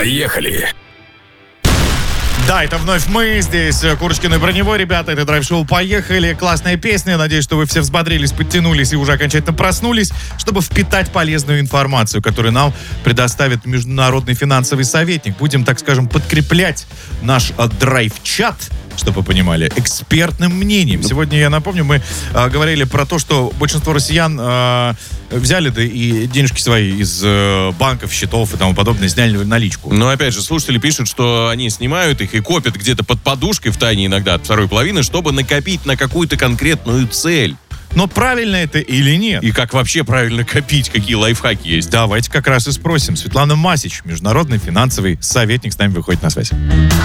Поехали! Да, это вновь мы, здесь Курочкин и Броневой, ребята, это драйв-шоу «Поехали», классная песня, надеюсь, что вы все взбодрились, подтянулись и уже окончательно проснулись, чтобы впитать полезную информацию, которую нам предоставит Международный финансовый советник. Будем, так скажем, подкреплять наш драйв-чат, чтобы вы понимали, экспертным мнением. Сегодня, я напомню, мы говорили про то, что большинство россиян взяли да и денежки свои из банков, счетов и тому подобное, сняли в наличку. Но опять же, слушатели пишут, что они снимают их и копят где-то под подушкой в тайне иногда от второй половины, чтобы накопить на какую-то конкретную цель. Но правильно это или нет? И как вообще правильно копить, какие лайфхаки есть? Давайте как раз и спросим. Светлана Масич, международный финансовый советник, с нами выходит на связь.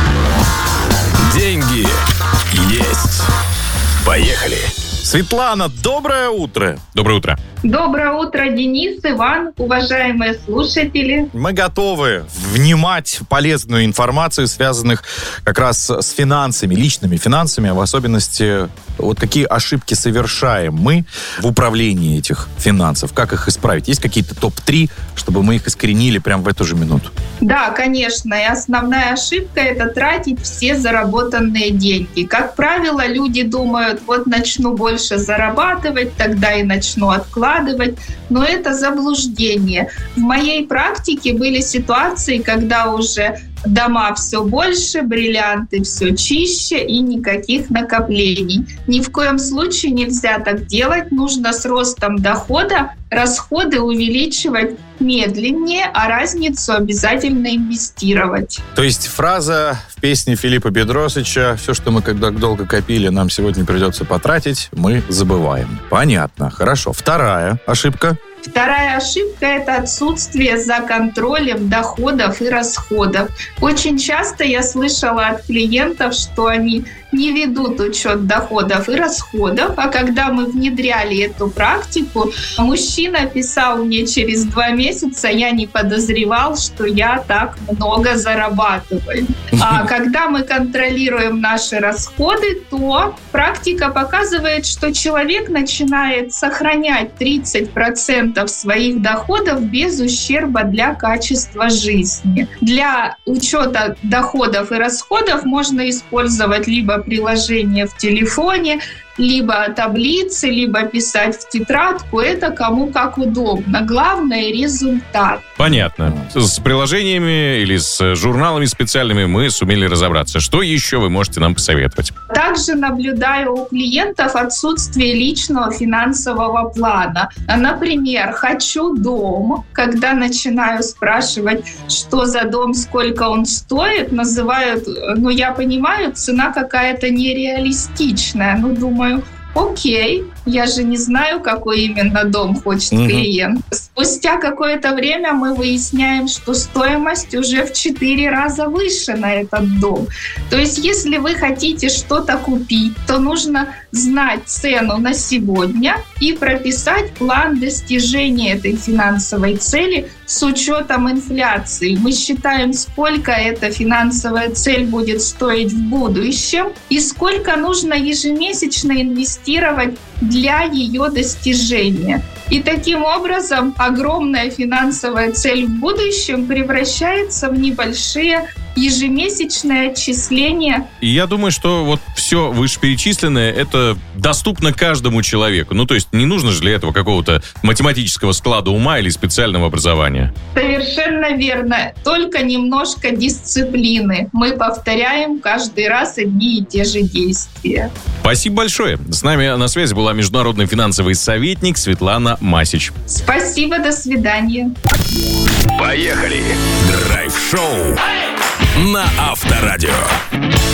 Деньги есть. Поехали. Светлана, доброе утро. Доброе утро. Доброе утро, Денис, Иван, уважаемые слушатели. Мы готовы внимать полезную информацию, связанных как раз с финансами, личными финансами, а в особенности вот какие ошибки совершаем мы в управлении этих финансов, как их исправить. Есть какие-то топ-3, чтобы мы их искоренили прямо в эту же минуту? Да, конечно, и основная ошибка – это тратить все заработанные деньги. Как правило, люди думают, вот начну больше зарабатывать, тогда и начну откладывать. Но это заблуждение. В моей практике были ситуации, когда уже дома все больше, бриллианты все чище и никаких накоплений. Ни в коем случае нельзя так делать. Нужно с ростом дохода расходы увеличивать медленнее, а разницу обязательно инвестировать. То есть фраза в песне Филиппа Бедросовича «Все, что мы когда долго копили, нам сегодня придется потратить, мы забываем». Понятно, хорошо. Вторая ошибка. Вторая ошибка – это отсутствие за контролем доходов и расходов. Очень часто я слышала от клиентов, что они не ведут учет доходов и расходов, а когда мы внедряли эту практику, мужчина писал мне через 2 месяца, я не подозревал, что я так много зарабатываю. А когда мы контролируем наши расходы, то практика показывает, что человек начинает сохранять 30% своих доходов без ущерба для качества жизни. Для учета доходов и расходов можно использовать либо приложение в телефоне, либо таблицы, либо писать в тетрадку. Это кому как удобно. Главное — результат. Понятно. С приложениями или с журналами специальными мы сумели разобраться. Что еще вы можете нам посоветовать? Также наблюдаю у клиентов отсутствие личного финансового плана. Например, хочу дом. Когда начинаю спрашивать, что за дом, сколько он стоит, называют, я понимаю, цена какая-то нереалистичная. Думаю, окей, я же не знаю, какой именно дом хочет клиент. Спустя какое-то время мы выясняем, что стоимость уже в 4 раза выше на этот дом. То есть, если вы хотите что-то купить, то нужно знать цену на сегодня и прописать план достижения этой финансовой цели с учетом инфляции. Мы считаем, сколько эта финансовая цель будет стоить в будущем и сколько нужно ежемесячно инвестировать для ее достижения. И таким образом огромная финансовая цель в будущем превращается в небольшие ежемесячные отчисления. И я думаю, что вот все вышеперечисленное, это доступно каждому человеку. То есть не нужно же для этого какого-то математического склада ума или специального образования. Совершенно верно. Только немножко дисциплины. Мы повторяем каждый раз одни и те же действия. Спасибо большое. С нами на связи была международный финансовый советник Светлана Масич. Спасибо, до свидания. Поехали! Драйв-шоу на Авторадио.